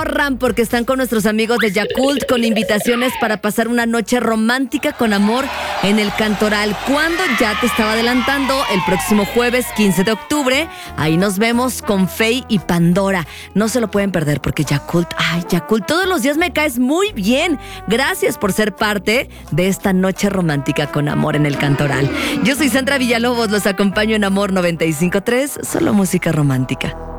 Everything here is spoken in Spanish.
corran porque están con nuestros amigos de Yakult con invitaciones para pasar una noche romántica con amor en el Cantoral. Cuando ya te estaba adelantando, el próximo jueves 15 de octubre, ahí nos vemos con Fey y Pandora. No se lo pueden perder porque Yakult, Yakult, todos los días me caes muy bien. Gracias por ser parte de esta noche romántica con amor en el Cantoral. Yo soy Sandra Villalobos, los acompaño en Amor 95.3, solo música romántica.